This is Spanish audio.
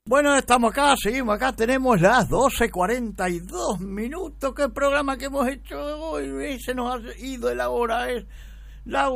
Bueno, estamos acá, seguimos acá, tenemos las 12:42 minutos. ¿Qué programa que hemos hecho hoy? Se nos ha ido la hora, la